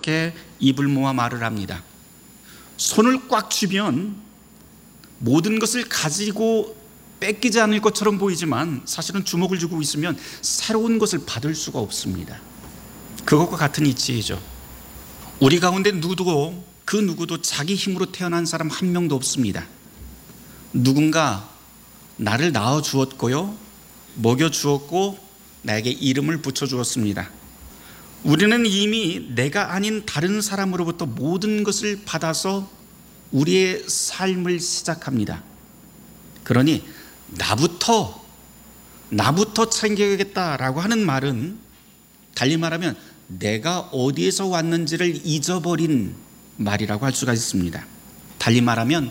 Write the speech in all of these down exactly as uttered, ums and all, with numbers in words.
그렇게 입을 모아 말을 합니다. 손을 꽉 쥐면 모든 것을 가지고 뺏기지 않을 것처럼 보이지만 사실은 주먹을 쥐고 있으면 새로운 것을 받을 수가 없습니다. 그것과 같은 이치이죠. 우리 가운데 누구도 그 누구도 자기 힘으로 태어난 사람 한 명도 없습니다. 누군가 나를 낳아 주었고요, 먹여 주었고 나에게 이름을 붙여 주었습니다. 우리는 이미 내가 아닌 다른 사람으로부터 모든 것을 받아서 우리의 삶을 시작합니다. 그러니 나부터 나부터 챙겨야겠다라고 하는 말은 달리 말하면 내가 어디에서 왔는지를 잊어버린 말이라고 할 수가 있습니다. 달리 말하면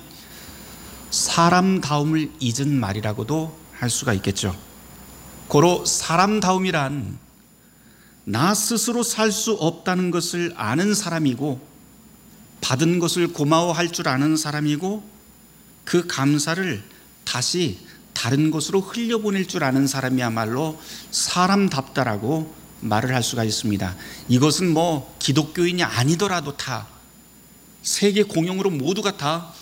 사람다움을 잊은 말이라고도 할 수가 있겠죠. 고로 사람다움이란 나 스스로 살 수 없다는 것을 아는 사람이고, 받은 것을 고마워할 줄 아는 사람이고, 그 감사를 다시 다른 곳으로 흘려보낼 줄 아는 사람이야말로 사람답다라고 말을 할 수가 있습니다. 이것은 뭐 기독교인이 아니더라도 다 세계 공용으로 모두가 다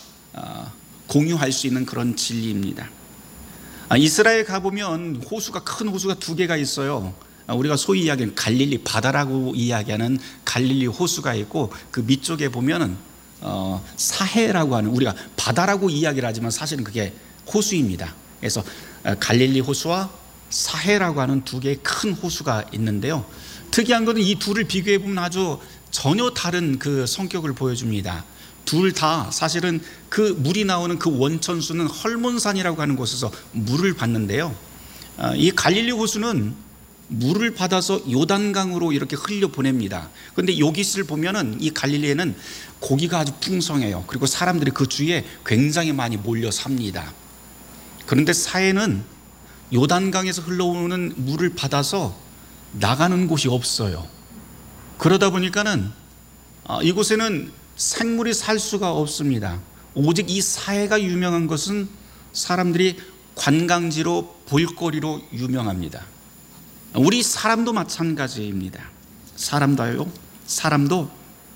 공유할 수 있는 그런 진리입니다. 이스라엘 가보면 호수가, 큰 호수가 두 개가 있어요. 우리가 소위 이야기하는 갈릴리 바다라고 이야기하는 갈릴리 호수가 있고, 그 밑쪽에 보면은 어, 사해라고 하는, 우리가 바다라고 이야기를 하지만 사실은 그게 호수입니다. 그래서 갈릴리 호수와 사해라고 하는 두 개의 큰 호수가 있는데요. 특이한 것은 이 둘을 비교해 보면 아주 전혀 다른 그 성격을 보여줍니다. 둘 다 사실은 그 물이 나오는 그 원천수는 헐몬산이라고 하는 곳에서 물을 받는데요. 이 갈릴리 호수는 물을 받아서 요단강으로 이렇게 흘려보냅니다. 그런데 여기를 보면은 이 갈릴리에는 고기가 아주 풍성해요. 그리고 사람들이 그 주위에 굉장히 많이 몰려 삽니다. 그런데 사해는 요단강에서 흘러오는 물을 받아서 나가는 곳이 없어요. 그러다 보니까는 이곳에는 생물이 살 수가 없습니다. 오직 이 사해가 유명한 것은 사람들이 관광지로 볼거리로 유명합니다. 우리 사람도 마찬가지입니다. 사람도요, 사람도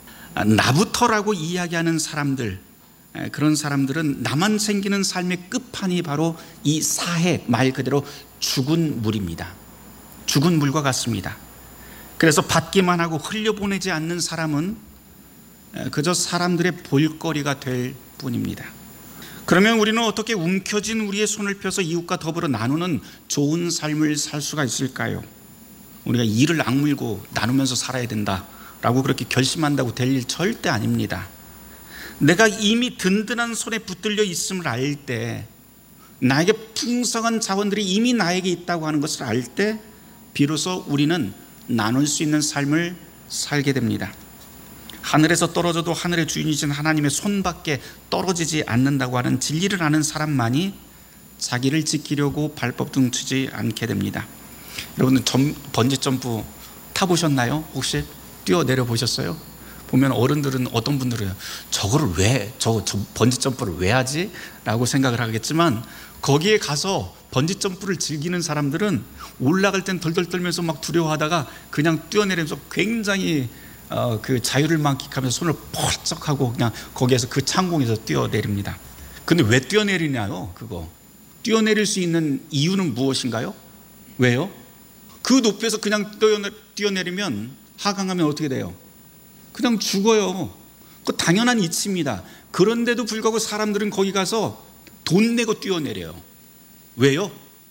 나부터라고 이야기하는 사람들, 그런 사람들은 나만 챙기는 삶의 끝판이 바로 이 사해, 말 그대로 죽은 물입니다. 죽은 물과 같습니다. 그래서 받기만 하고 흘려보내지 않는 사람은 그저 사람들의 볼거리가 될 뿐입니다. 그러면 우리는 어떻게 움켜쥔 우리의 손을 펴서 이웃과 더불어 나누는 좋은 삶을 살 수가 있을까요? 우리가 이를 악물고 나누면서 살아야 된다라고 그렇게 결심한다고 될 일 절대 아닙니다. 내가 이미 든든한 손에 붙들려 있음을 알 때, 나에게 풍성한 자원들이 이미 나에게 있다고 하는 것을 알 때 비로소 우리는 나눌 수 있는 삶을 살게 됩니다. 하늘에서 떨어져도 하늘의 주인이신 하나님의 손밖에 떨어지지 않는다고 하는 진리를 아는 사람만이 자기를 지키려고 발버둥 치지 않게 됩니다. 여러분은 점, 번지점프 타보셨나요? 혹시 뛰어내려 보셨어요? 보면 어른들은, 어떤 분들은 저거를 왜, 저, 저 번지점프를 왜 하지? 라고 생각을 하겠지만, 거기에 가서 번지점프를 즐기는 사람들은 올라갈 땐 덜덜 떨면서 막 두려워하다가 그냥 뛰어내리면서 굉장히 어, 그 자유를 만끽하면서 손을 펄쩍하고 그냥 거기에서 그 창공에서 뛰어내립니다. 근데 왜 뛰어내리냐요? 그거 뛰어내릴 수 있는 이유는 무엇인가요? 왜요? 그 높이에서 그냥 뛰어내리면 하강하면 어떻게 돼요? 그냥 죽어요. 그 당연한 이치입니다. 그런데도 불구하고 사람들은 거기 가서 돈 내고 뛰어내려요. 왜요?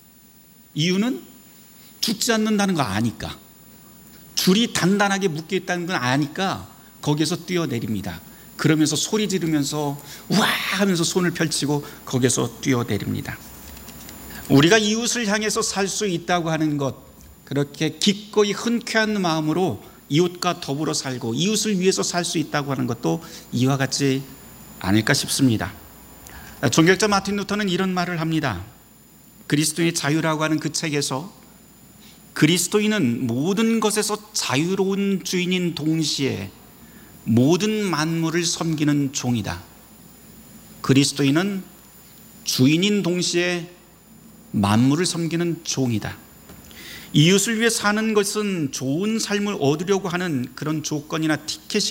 이유는 죽지 않는다는 거 아니까, 줄이 단단하게 묶여 있다는 건 아니까 거기에서 뛰어내립니다. 그러면서 소리 지르면서 와 하면서 손을 펼치고 거기에서 뛰어내립니다. 우리가 이웃을 향해서 살 수 있다고 하는 것, 그렇게 기꺼이 흔쾌한 마음으로 이웃과 더불어 살고 이웃을 위해서 살 수 있다고 하는 것도 이와 같지 않을까 싶습니다. 종교학자 마틴 루터는 이런 말을 합니다. 그리스도의 자유라고 하는 그 책에서 그리스도인은 모든 것에서 자유로운 주인인 동시에 모든 만물을 섬기는 종이다. 그리스도인은 주인인 동시에 만물을 섬기는 종이다. 이웃을 위해 사는 것은 좋은 삶을 얻으려고 하는 그런 조건이나 티켓이